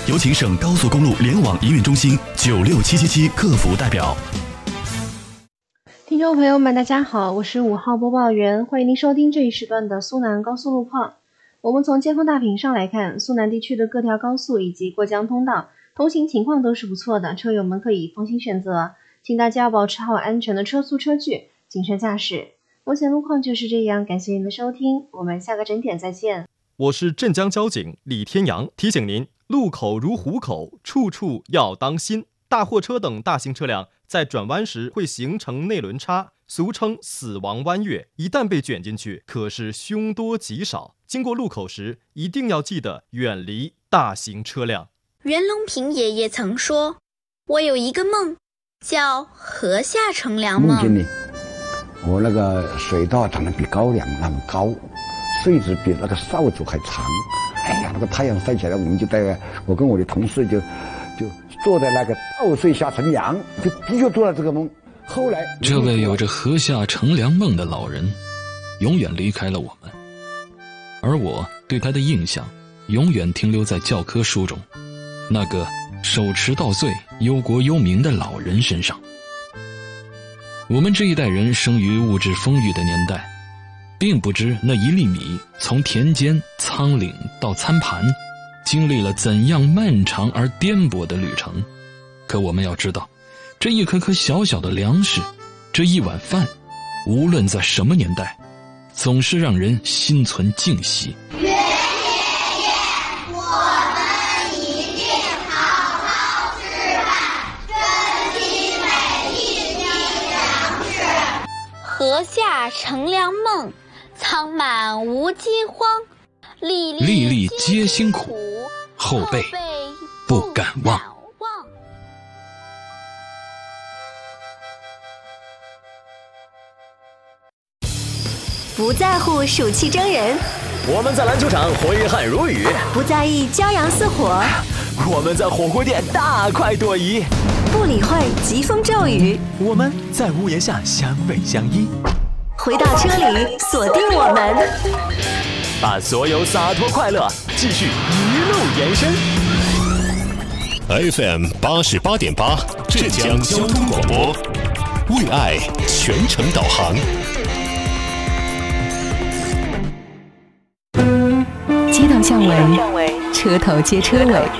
有请省高速公路联网营运中心96777客服代表。 听众朋友们，大家好，我是5号播报员，欢迎您收听这一时段的苏南高速路况。我们从监控大屏上来看，苏南地区的各条高速以及过江通道通行情况都是不错的，车友们可以放心选择，请大家保持好安全的车速车距，谨慎驾驶。目前路况就是这样，感谢您的收听，我们下个整点再见。 我是镇江交警李天阳，提醒您，路口如虎口，处处要当心。大货车等大型车辆在转弯时会形成内轮差，俗称死亡弯月，一旦被卷进去，可是凶多吉少。经过路口时，一定要记得远离大型车辆。 袁隆平爷爷曾说，我有一个梦，叫河下乘凉梦。 梦见你，我那个水稻长得比高粱那么高，穗子比那个扫帚还长。哎呀，那个太阳晒起来，我跟我的同事就坐在那个稻穗下乘凉，就的确做了这个梦。后来， 这位有着河下乘凉梦的老人，永远离开了我们，而我对他的印象，永远停留在教科书中，那个手持稻穗、忧国忧民的老人身上。我们这一代人生于物质丰裕的年代，并不知那一粒米从田间、仓廪到餐盘，经历了怎样漫长而颠簸的旅程。可我们要知道，这一颗颗小小的粮食，这一碗饭，无论在什么年代，总是让人心存敬惜。 袁爷爷，我们一定好好吃饭，珍惜每一滴粮食。 河下乘凉梦，仓满无饥荒，粒粒皆辛苦，后辈不敢忘。 不在乎暑气蒸人， 我们在篮球场挥汗如雨； 不在意骄阳似火， 我们在火锅店大快朵颐； 不理会疾风骤雨， 我们在屋檐下相偎相依。 回到车里，锁定我们， 把所有洒脱快乐继续一路延伸。 FM 88.8浙江交通广播，为爱全程导航。 街道巷尾，车头接车尾，